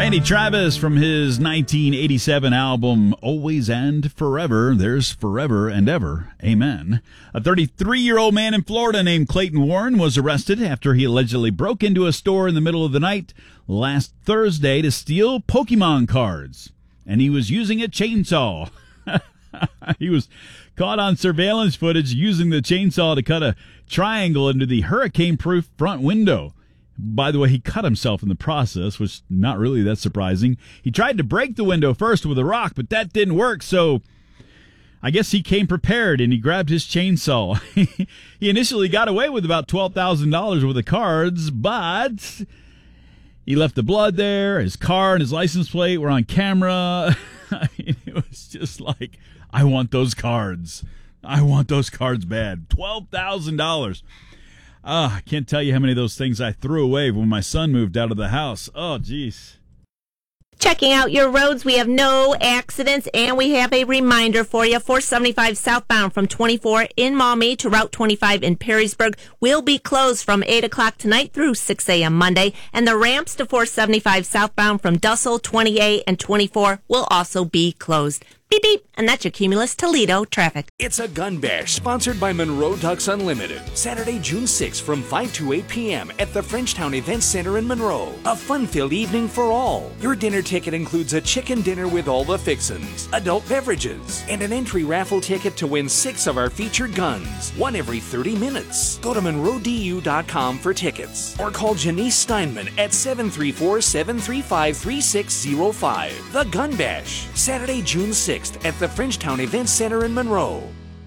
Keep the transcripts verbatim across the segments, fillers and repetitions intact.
Randy Travis from his nineteen eighty-seven album Always and Forever. There's forever and ever. Amen. A thirty-three-year-old man in Florida named Clayton Warren was arrested after he allegedly broke into a store in the middle of the night last Thursday to steal Pokemon cards. And he was using a chainsaw. He was caught on surveillance footage using the chainsaw to cut a triangle into the hurricane-proof front window. By the way, he cut himself in the process, which is not really that surprising. He tried to break the window first with a rock, but that didn't work, so I guess he came prepared, and he grabbed his chainsaw. He initially got away with about twelve thousand dollars worth of cards, but he left the blood there. His car and his license plate were on camera. I mean, it was just like, I want those cards. I want those cards bad. twelve thousand dollars. Ah, I can't tell you how many of those things I threw away when my son moved out of the house. Oh, geez. Checking out your roads, we have no accidents, and we have a reminder for you. four seventy-five southbound from twenty-four in Maumee to Route twenty-five in Perrysburg will be closed from eight o'clock tonight through six a.m. Monday, and the ramps to four seventy-five southbound from Dussel, twenty-eight, and twenty-four will also be closed. Beep, beep. And that's your Cumulus Toledo traffic. It's a gun bash sponsored by Monroe Ducks Unlimited. Saturday, June sixth from five to eight p.m. at the Frenchtown Event Center in Monroe. A fun-filled evening for all. Your dinner ticket includes a chicken dinner with all the fixins, adult beverages, and an entry raffle ticket to win six of our featured guns, one every thirty minutes. Go to monroe d u dot com for tickets or call Janice Steinman at seven three four, seven three five, three six zero five. The Gun Bash, Saturday, June sixth. At the Frenchtown Event Center in Monroe.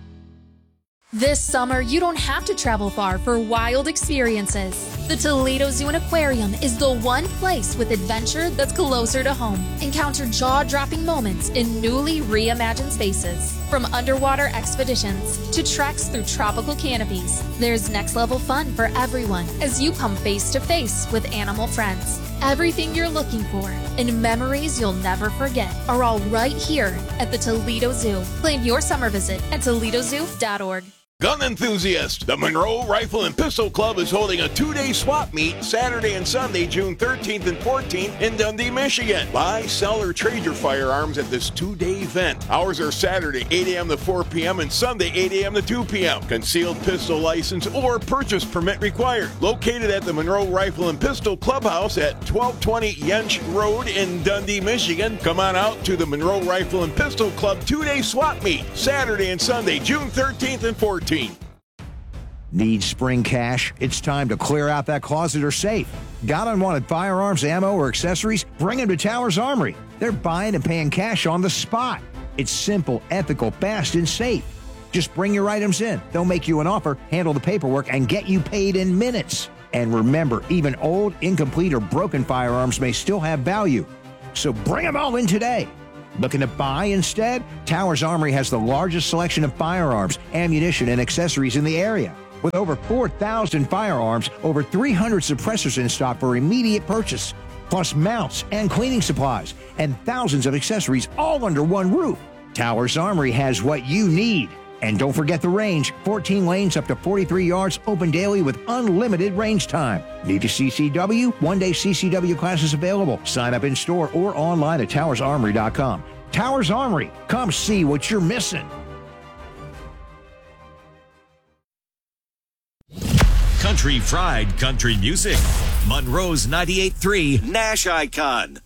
This summer, you don't have to travel far for wild experiences. The Toledo Zoo and Aquarium is the one place with adventure that's closer to home. Encounter jaw-dropping moments in newly reimagined spaces. From underwater expeditions to treks through tropical canopies, there's next-level fun for everyone as you come face-to-face with animal friends. Everything you're looking for and memories you'll never forget are all right here at the Toledo Zoo. Plan your summer visit at toledo zoo dot org. Gun enthusiasts, the Monroe Rifle and Pistol Club is holding a two-day swap meet Saturday and Sunday, June thirteenth and fourteenth in Dundee, Michigan. Buy, sell, or trade your firearms at this two-day event. Hours are Saturday, eight a.m. to four p.m. and Sunday, eight a.m. to two p.m. Concealed pistol license or purchase permit required. Located at the Monroe Rifle and Pistol Clubhouse at twelve twenty Yench Road in Dundee, Michigan. Come on out to the Monroe Rifle and Pistol Club two-day swap meet Saturday and Sunday, June thirteenth and fourteenth. Need spring cash? It's time to clear out that closet or safe. Got unwanted firearms, ammo, or accessories? Bring them to Towers Armory. They're buying and paying cash on the spot. It's simple, ethical, fast, and safe. Just bring your items in. They'll make you an offer, handle the paperwork, and get you paid in minutes. And remember, even old, incomplete, or broken firearms may still have value. So bring them all in today. Looking to buy instead? Towers Armory has the largest selection of firearms, ammunition, and accessories in the area. With over four thousand firearms, over three hundred suppressors in stock for immediate purchase, plus mounts and cleaning supplies, and thousands of accessories all under one roof. Towers Armory has what you need. And don't forget the range, fourteen lanes up to forty-three yards, open daily with unlimited range time. Need a C C W? One-day C C W classes available. Sign up in store or online at towers armory dot com. Towers Armory, come see what you're missing. Country Fried Country Music. Monroe's ninety-eight point three Nash Icon.